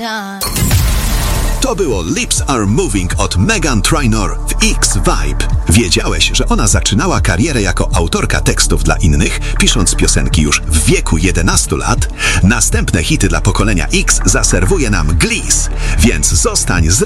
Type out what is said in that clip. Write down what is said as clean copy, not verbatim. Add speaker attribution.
Speaker 1: To było Lips Are Moving od Meghan Trainor w X-Vibe. Wiedziałeś, że ona zaczynała karierę jako autorka tekstów dla innych, pisząc piosenki już w wieku 11 lat? Następne hity dla pokolenia X zaserwuje nam Gliss, więc zostań z